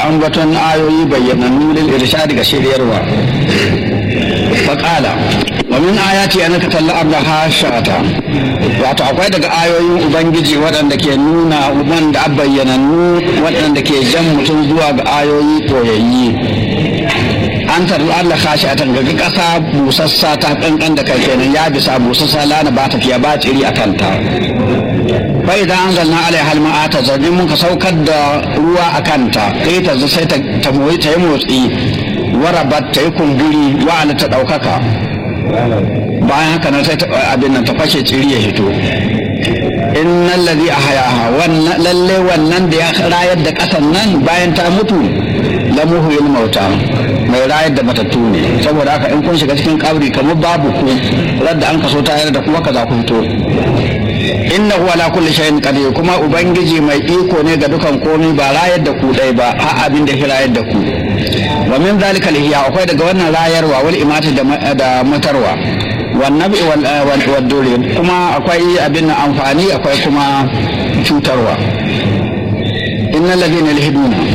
ambaton ayoyi bayyanannu lil irshad ga shiryarwa faqala wa min ayati annaka talla abdaha shata wato akwai daga ayoyin ubangiji waɗanda ke nuna uban da bayyanannu waɗanda ke jan mutum zuwa ga ayoyi koyayyi an taru Allah kashi a tangaga ƙasa busassa ta kankan da kai kenan ya bisa busassa lana ba ta fiya ba tsiri a kanta bai idan an zanna alai halma ta zarni mun ka saukar da ruwa a kanta kai ta sai ta moyi ta yi motsi warabat ta yi kumburi wa'ala ta ɗaukaka bayan haka nan sai abin nan ta fashe tsiri ya hito innal ladhi ahyaha lalle wannan da ya rayar da ƙasan nan bayan ta mutu lamuhul mauta mai rayar da matattu ne saboda haka in kun shiga cikin kabri kamar babu ku radda an kaso tayar da kuma kaza ku fito innahu ala kulli shay'in qadir kuma ubangiji mai iko ne ga dukan komai ba rayar da ku dai ba har abin da ya rayar da ku wa min zalika lihiya akwai daga wannan rayarwa wal imata da matarwa wan nabi wal duri kuma akwai abin amfani akwai kuma cutarwa innal ladina yalhiduna